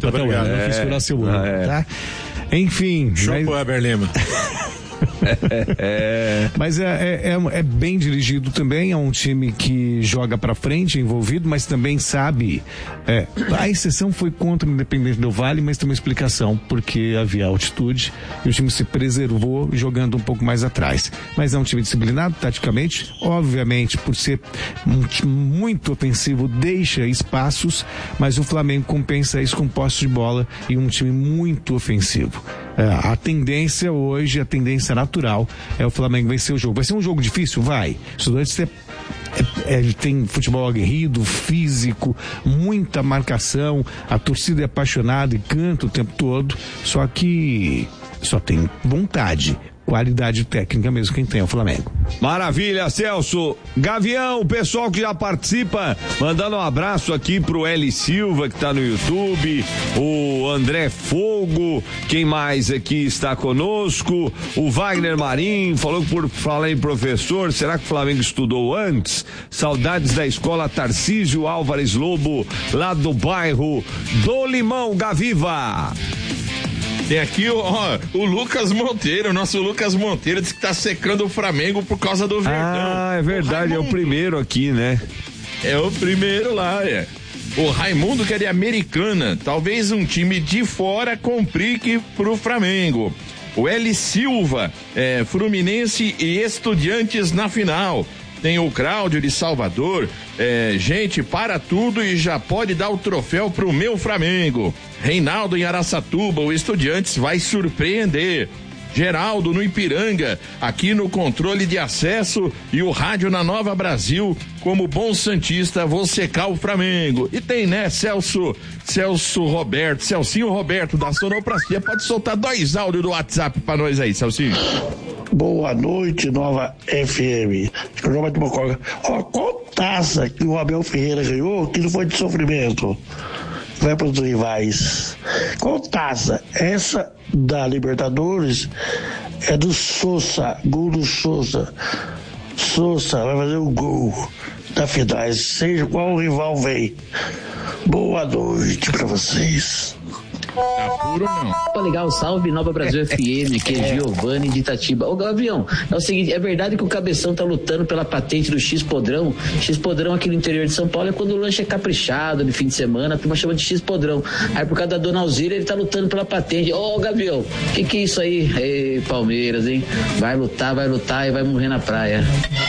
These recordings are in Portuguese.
Desculpa, tá, Weber, não quis furar seu olho, tá? Enfim. Show pro Weber Lima. Mas é bem dirigido também, é um time que joga pra frente, envolvido, mas também sabe, a exceção foi contra o Independente Del Valle, mas tem uma explicação, porque havia altitude e o time se preservou jogando um pouco mais atrás, mas é um time disciplinado taticamente, obviamente por ser muito ofensivo deixa espaços, mas o Flamengo compensa isso com posse de bola e um time muito ofensivo. A tendência hoje, a tendência natural é o Flamengo vencer o jogo. Vai ser um jogo difícil? Vai. Tem futebol aguerrido, físico, muita marcação, a torcida é apaixonada e canta o tempo todo, só que só tem vontade. Qualidade técnica mesmo quem tem é o Flamengo. Maravilha, Celso. Gavião, o pessoal que já participa, mandando um abraço aqui pro Eli Silva, que tá no YouTube, o André Fogo, quem mais aqui está conosco? O Wagner Marim, falou que por falar em professor, será que o Flamengo estudou antes? Saudades da escola Tarcísio Álvares Lobo, lá do bairro do Limão, Gaviva. Tem aqui o Lucas Monteiro, o nosso Lucas Monteiro disse que tá secando o Flamengo por causa do Verdão. Ah, é verdade, é o primeiro aqui, né? É o primeiro lá, O Raimundo, que é de Americana, talvez um time de fora complique pro Flamengo. O L. Silva, Fluminense e Estudiantes na final. Tem o Cláudio de Salvador, gente, para tudo e já pode dar o troféu pro meu Flamengo. Reinaldo em Araçatuba, o Estudiantes vai surpreender. Geraldo no Ipiranga, aqui no controle de acesso e o rádio na Nova Brasil, como bom santista, vou secar o Flamengo. E tem, né, Celcinho Roberto, da Sonoplastia, pode soltar 2 áudios do WhatsApp pra nós aí, Celcinho. Boa noite, Nova FM. Qual taça que o Abel Ferreira ganhou que não foi de sofrimento? Vai para os rivais. Qual taça? Essa da Libertadores é do Sousa, gol do Sousa. Sousa vai fazer o gol da final, seja qual rival vem. Boa noite para vocês. Tá puro não. Pô, legal, salve Nova Brasil FM, que é Giovanni de Itatiba. Ô Gavião, é o seguinte, é verdade que o Cabeção tá lutando pela patente do X-Podrão? X-Podrão aqui no interior de São Paulo é quando o lanche é caprichado, de fim de semana, a turma chama de X-Podrão. Aí por causa da Dona Alzira, ele tá lutando pela patente. Ô Gavião, que é isso aí? Ei, Palmeiras, hein? Vai lutar e vai morrer na praia.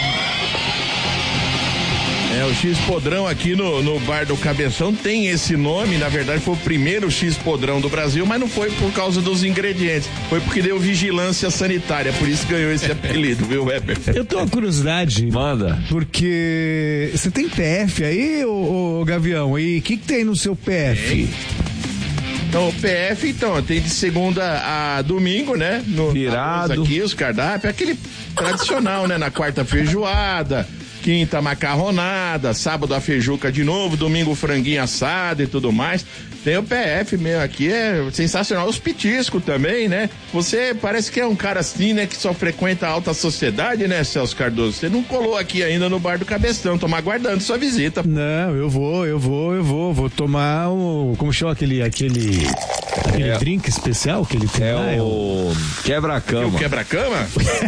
O X-Podrão aqui no bar do Cabeção tem esse nome, na verdade foi o primeiro X-Podrão do Brasil, mas não foi por causa dos ingredientes, foi porque deu vigilância sanitária, por isso ganhou esse apelido, viu, Weber? Eu tenho uma curiosidade. Manda. Porque você tem PF aí, ô Gavião, e o que tem no seu PF? Então, o PF, tem de segunda a domingo, né? Virado. Aqui, os cardápios, aquele tradicional, né? Na quarta, feijoada. Quinta, macarronada, sábado a feijuca de novo, domingo franguinho assado e tudo mais. Tem o PF mesmo aqui, é sensacional. Os petiscos também, né? Você parece que é um cara assim, né? Que só frequenta a alta sociedade, né, Celso Cardoso? Você não colou aqui ainda no bar do Cabeção, tô aguardando sua visita. Não, eu vou tomar como chama aquele drink especial que ele tem lá? O quebra-cama. O quebra-cama?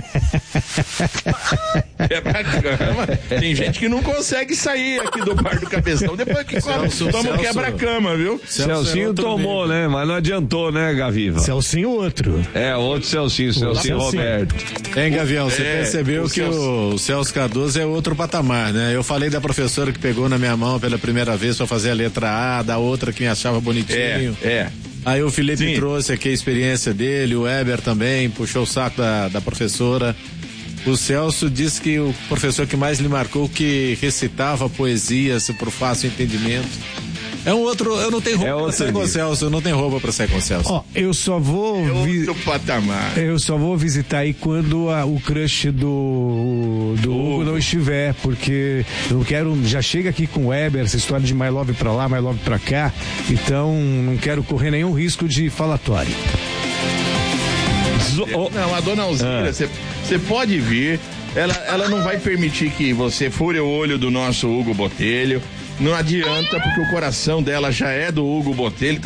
Quebra-cama? Tem gente que não consegue sair aqui do bar do Cabeção depois que toma o quebra-cama, viu? Celcinho tomou, né? Mas não adiantou, né, Gaviva? Celcinho outro. Outro Celcinho Roberto. Hein, Gavião, você percebeu que o Celso Cardoso é outro patamar, né? Eu falei da professora que pegou na minha mão pela primeira vez pra fazer a letra A, da outra que me achava bonitinho. Aí o Felipe trouxe aqui a experiência dele, o Weber também puxou o saco da professora. O Celso disse que o professor que mais lhe marcou que recitava poesias por fácil entendimento. É um outro, eu não tenho roupa pra sair com o Celso, eu não tenho roupa pra sair com o Celso. Eu só vou outro patamar. Eu só vou visitar aí quando o crush do Hugo não estiver, porque eu quero, já chega aqui com o Weber, essa história de My Love pra lá, My Love pra cá, então não quero correr nenhum risco de falatório. Não, a Dona Alzira, você pode vir, ela não vai permitir que você fure o olho do nosso Hugo Botelho. Não adianta, porque o coração dela já é do Hugo Botelho.